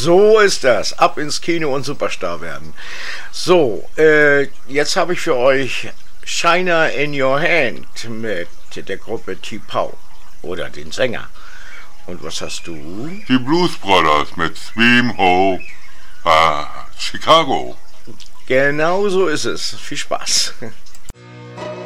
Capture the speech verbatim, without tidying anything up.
So ist das. Ab ins Kino und Superstar werden. So, äh, jetzt habe ich für euch China in Your Hand mit der Gruppe T-Pow oder den Sänger. Und was hast du? Die Blues Brothers mit Swim Ho, äh, Chicago. Genau so ist es. Viel Spaß.